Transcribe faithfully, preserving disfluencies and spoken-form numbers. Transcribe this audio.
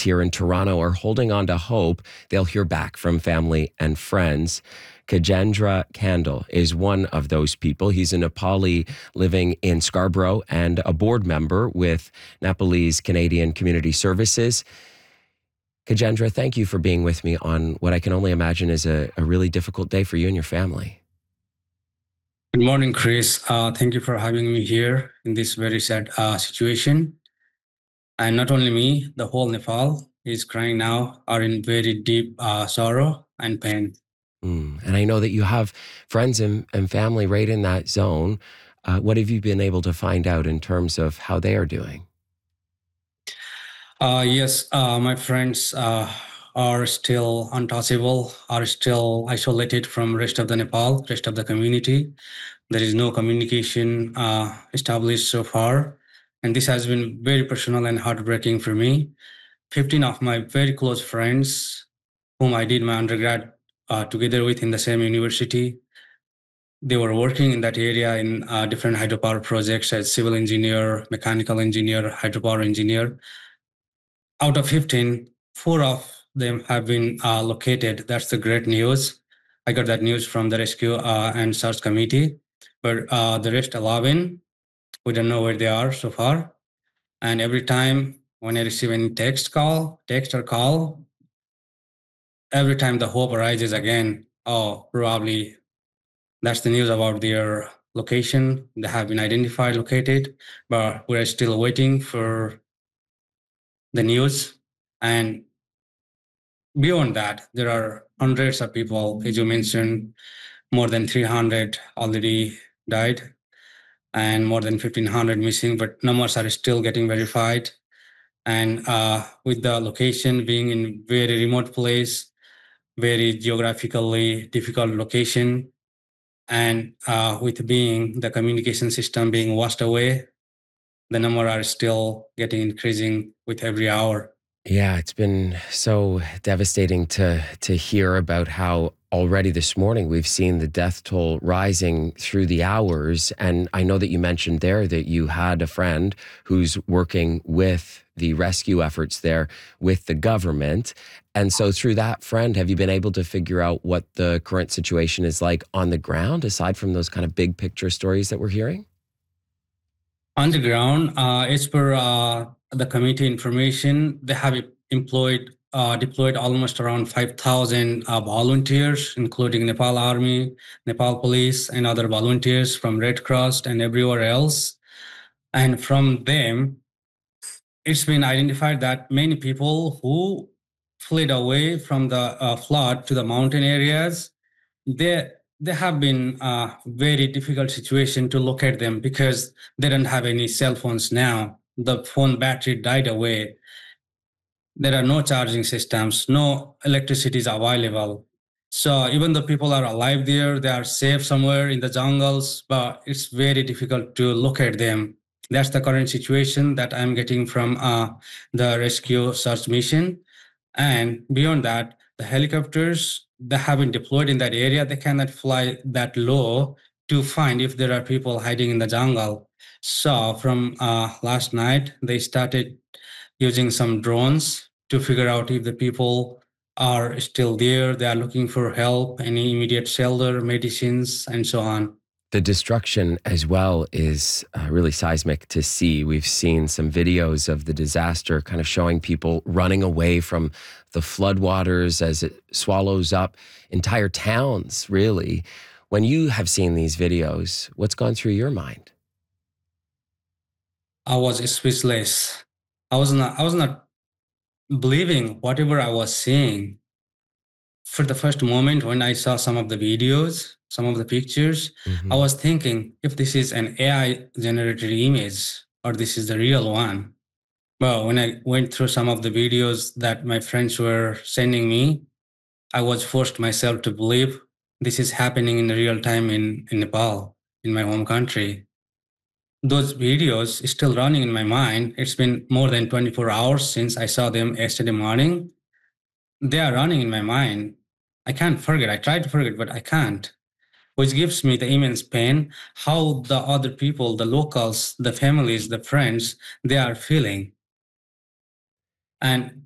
here in Toronto are holding on to hope they'll hear back from family and friends. Kajendra Kandal is one of those people. He's a Nepali living in Scarborough and a board member with Nepalese Canadian Community Services. Kajendra, thank you for being with me on what I can only imagine is a, a really difficult day for you and your family. Good morning, Chris. Uh, thank you for having me here in this very sad uh, situation. And not only me, the whole Nepal is crying now, are in very deep uh, sorrow and pain. Mm. And I know that you have friends and, and family right in that zone. Uh, what have you been able to find out in terms of how they are doing? Uh, yes, uh, my friends uh, are still untouchable, are still isolated from rest of the Nepal, rest of the community. There is no communication uh, established so far. And this has been very personal and heartbreaking for me. fifteen of my very close friends, whom I did my undergrad uh, together with in the same university, they were working in that area in uh, different hydropower projects as civil engineer, mechanical engineer, hydropower engineer. Out of fifteen, four of them have been uh, located. That's the great news. I got that news from the rescue uh, and search committee. But uh, the rest eleven, we don't know where they are so far. And every time when I receive any text call, text or call, every time the hope arises again. Oh, probably that's the news about their location. They have been identified, located, but we're still waiting for the news. And beyond that, there are hundreds of people, as you mentioned, more than three hundred already died and more than fifteen hundred missing, but numbers are still getting verified. And uh, with the location being in very remote place, very geographically difficult location, and uh, with being the communication system being washed away, the number are still getting increasing with every hour. Yeah, it's been so devastating to to hear about how already this morning we've seen the death toll rising through the hours. And I know that you mentioned there that you had a friend who's working with the rescue efforts there with the government. And so through that friend, have you been able to figure out what the current situation is like on the ground, aside from those kind of big picture stories that we're hearing? On the ground, uh, as per uh, the committee information, they have employed, uh, deployed almost around five thousand uh, volunteers, including Nepal Army, Nepal Police, and other volunteers from Red Cross and everywhere else. And from them, it's been identified that many people who fled away from the uh, flood to the mountain areas, they they have been a very difficult situation to locate them because they don't have any cell phones now. The phone battery died away. There are no charging systems, no electricity is available. So even though people are alive there, they are safe somewhere in the jungles, but it's very difficult to locate them. That's the current situation that I'm getting from uh, the rescue search mission. And beyond that, the helicopters that have been deployed in that area, they cannot fly that low to find if there are people hiding in the jungle. So from uh, last night, they started using some drones to figure out if the people are still there, they are looking for help, any immediate shelter, medicines, and so on. The destruction as well is uh, really seismic to see. We've seen some videos of the disaster kind of showing people running away from the floodwaters as it swallows up entire towns, really. When you have seen these videos, what's gone through your mind? I was speechless. I was not, I was not believing whatever I was seeing. For the first moment when I saw some of the videos, some of the pictures, mm-hmm. I was thinking if this is an A I generated image or this is the real one. Well, when I went through some of the videos that my friends were sending me, I was forced myself to believe this is happening in real time in, in Nepal, in my home country. Those videos still running in my mind. It's been more than twenty-four hours since I saw them yesterday morning. They are running in my mind. I can't forget. I try to forget, but I can't. Which gives me the immense pain how the other people, the locals, the families, the friends, they are feeling. And